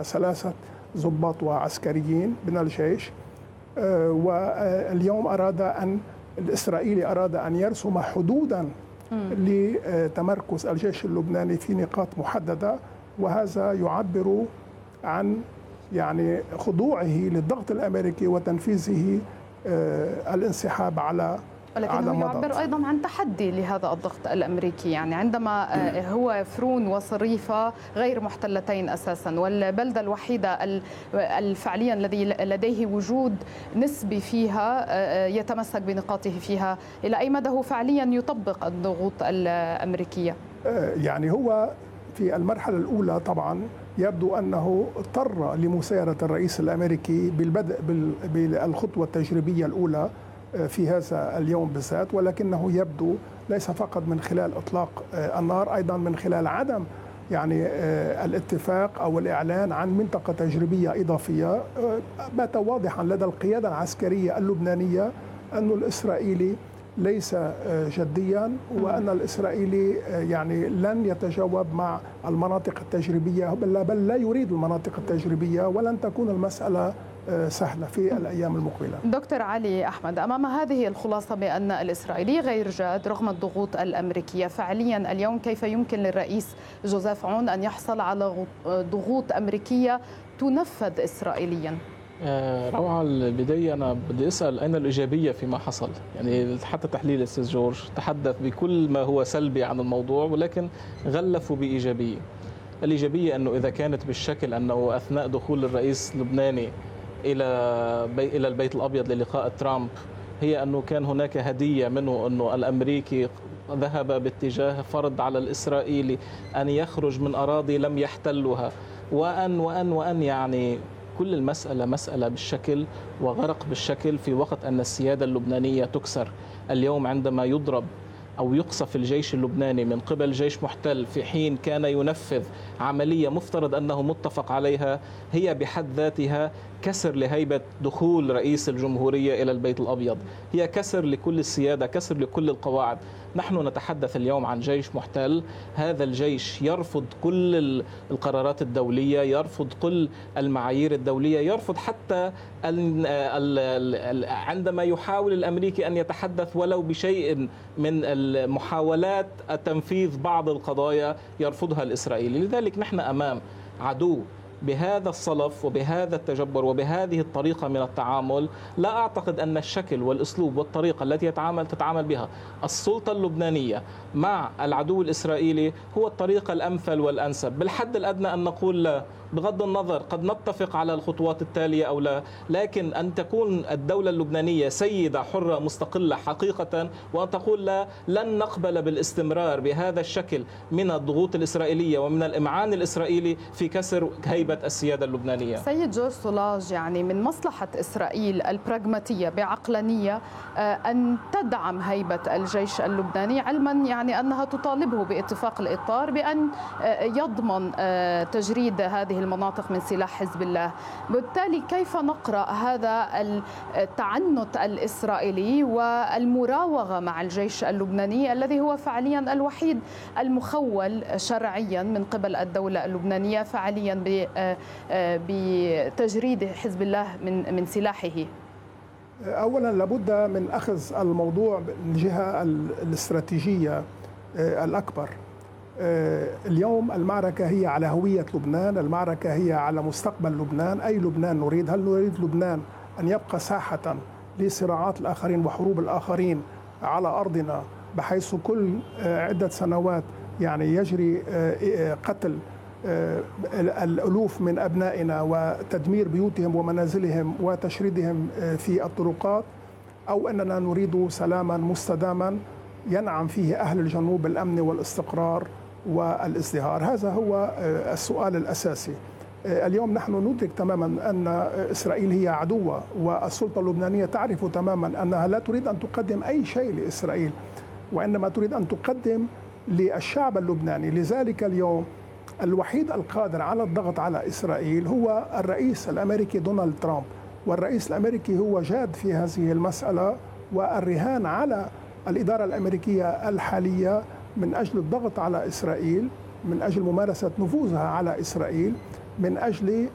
3 ضباط وعسكريين من الجيش. واليوم الإسرائيلي أراد أن يرسم حدودا لتمركز الجيش اللبناني في نقاط محددة، وهذا يعبر عن يعني خضوعه للضغط الأمريكي وتنفيذه الانسحاب على ولكنه يعبر أيضا عن تحدي لهذا الضغط الأمريكي، يعني عندما هو فرون وصريفة غير محتلتين أساسا، والبلدة الوحيدة فعليا الذي لديه وجود نسبي فيها يتمسك بنقاطه فيها، إلى أي مدى هو فعليا يطبق الضغوط الأمريكية؟ يعني هو في المرحلة الأولى طبعا يبدو أنه اضطر لمسايرة الرئيس الأمريكي بالبدء بالخطوة التجريبية الأولى في هذا اليوم بالذات، ولكنه يبدو ليس فقط من خلال إطلاق النار، أيضا من خلال عدم يعني الاتفاق أو الإعلان عن منطقة تجريبية إضافية. بات واضحا لدى القيادة العسكرية اللبنانية أن الإسرائيلي ليس جديا، وأن الإسرائيلي يعني لن يتجاوب مع المناطق التجريبية، بل لا يريد المناطق التجريبية، ولن تكون المسألة سهلة في الأيام المقبلة. دكتور علي أحمد، أمام هذه الخلاصة بأن الإسرائيلي غير جاد رغم الضغوط الأمريكية، فعليا اليوم كيف يمكن للرئيس جوزيف عون أن يحصل على ضغوط أمريكية تنفذ إسرائيليا؟ روعة، البداية أنا بدي أسأل أين الإيجابية فيما حصل؟ يعني حتى تحليل الأستاذ جورج تحدث بكل ما هو سلبي عن الموضوع، ولكن غلفوا بإيجابية. الإيجابية أنه إذا كانت بالشكل أنه أثناء دخول الرئيس اللبناني إلى البيت الأبيض للقاء ترامب هي أنه كان هناك هدية منه، أنه الأمريكي ذهب باتجاه فرض على الإسرائيلي أن يخرج من أراضي لم يحتلها، وأن يعني كل المسألة مسألة بالشكل وغرق بالشكل، في وقت أن السيادة اللبنانية تكسر. اليوم عندما يضرب أو يقصف الجيش اللبناني من قبل جيش محتل في حين كان ينفذ عملية مفترض أنه متفق عليها، هي بحد ذاتها كسر لهيبة دخول رئيس الجمهورية إلى البيت الأبيض، هي كسر لكل السيادة، كسر لكل القواعد. نحن نتحدث اليوم عن جيش محتل، هذا الجيش يرفض كل القرارات الدولية، يرفض كل المعايير الدولية، يرفض حتى عندما يحاول الأمريكي أن يتحدث ولو بشيء من محاولات تنفيذ بعض القضايا يرفضها الإسرائيلي. لذلك نحن أمام عدو بهذا الصلف وبهذا التجبر وبهذه الطريقة من التعامل. لا أعتقد أن الشكل والأسلوب والطريقة التي تتعامل بها السلطة اللبنانية مع العدو الإسرائيلي هو الطريقة الأمثل والأنسب. بالحد الأدنى أن نقول لا، بغض النظر قد نتفق على الخطوات التالية أو لا، لكن أن تكون الدولة اللبنانية سيدة حرة مستقلة حقيقة، وأن تقول لا، لن نقبل بالاستمرار بهذا الشكل من الضغوط الإسرائيلية ومن الإمعان الإسرائيلي في كسر هيبة السيادة اللبنانية. سيد جورج سولاج، يعني من مصلحة إسرائيل البراغماتية بعقلانية أن تدعم هيبة الجيش اللبناني، علما يعني أنها تطالبه باتفاق الإطار بأن يضمن تجريد هذه المناطق من سلاح حزب الله. بالتالي كيف نقرأ هذا التعنت الإسرائيلي والمراوغة مع الجيش اللبناني الذي هو فعليا الوحيد المخول شرعيا من قبل الدولة اللبنانية فعليا بتجريد حزب الله من سلاحه؟ أولا لابد من أخذ الموضوع من الجهة الاستراتيجية الأكبر. اليوم المعركة هي على هوية لبنان، المعركة هي على مستقبل لبنان. أي لبنان نريد؟ هل نريد لبنان أن يبقى ساحة لصراعات الآخرين وحروب الآخرين على أرضنا، بحيث كل عدة سنوات يعني يجري قتل الألوف من أبنائنا وتدمير بيوتهم ومنازلهم وتشريدهم في الطرقات، أو أننا نريد سلاما مستداما ينعم فيه أهل الجنوب بالأمن والاستقرار والازدهار؟ هذا هو السؤال الأساسي. اليوم نحن ندرك تماما أن إسرائيل هي عدوة، والسلطة اللبنانية تعرف تماما أنها لا تريد أن تقدم أي شيء لإسرائيل، وإنما تريد أن تقدم للشعب اللبناني. لذلك اليوم الوحيد القادر على الضغط على إسرائيل هو الرئيس الأمريكي دونالد ترامب، والرئيس الأمريكي هو جاد في هذه المسألة، والرهان على الإدارة الأمريكية الحالية من أجل الضغط على إسرائيل، من أجل ممارسة نفوذها على إسرائيل، من أجل